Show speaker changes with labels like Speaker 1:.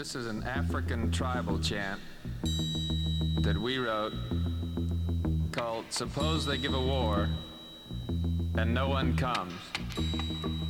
Speaker 1: This is an African tribal chant that we wrote called Suppose They Give a War and No One Comes.